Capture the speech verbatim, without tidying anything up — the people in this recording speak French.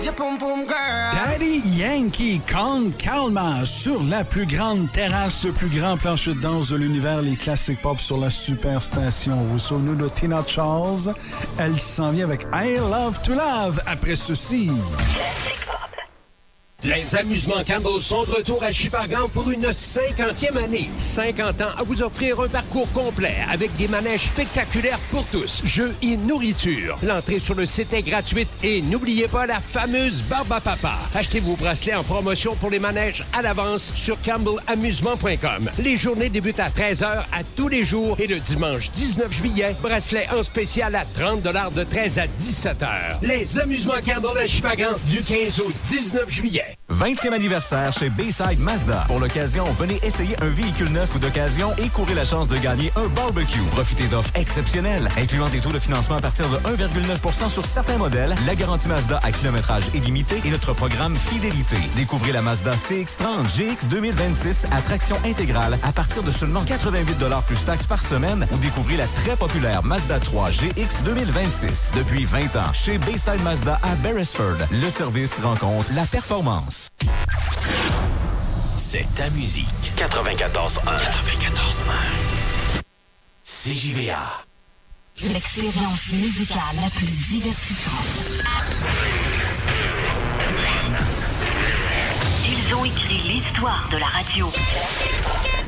your pum pum girl. Daddy Yankee Con Calma sur la plus grande terrasse, le plus grand plancher de danse de l'univers, les classiques pop sur la superstation. Vous vous souvenez de Tina Charles? Elle s'en vient avec I Love to Love après ceci. Les amusements Campbell sont de retour à Shippagan pour une cinquantième année. cinquante ans à vous offrir un parcours complet avec des manèges spectaculaires pour tous, jeux et nourriture. L'entrée sur le site est gratuite et n'oubliez pas la fameuse barbe à papa. Achetez vos bracelets en promotion pour les manèges à l'avance sur campbell amusement point com. Les journées débutent à treize heures à tous les jours et le dimanche dix-neuf juillet, bracelets en spécial à trente dollars de treize à dix-sept heures. Les amusements Campbell à Shippagan du quinze au dix-neuf juillet. vingtième anniversaire chez Bayside Mazda. Pour l'occasion, venez essayer un véhicule neuf ou d'occasion et courez la chance de gagner un barbecue. Profitez d'offres exceptionnelles, incluant des taux de financement à partir de un virgule neuf pour cent sur certains modèles, la garantie Mazda à kilométrage illimité et notre programme Fidélité. Découvrez la Mazda C X trente G X deux mille vingt-six à traction intégrale à partir de seulement quatre-vingt-huit dollars plus taxes par semaine ou découvrez la très populaire Mazda trois G X deux mille vingt-six. Depuis vingt ans, chez Bayside Mazda à Beresford, le service rencontre la performance. C'est ta musique. quatre-vingt-quatorze un. quatre-vingt-quatorze un. C J V A. L'expérience musicale la plus divertissante. Ils ont écrit l'histoire de la radio.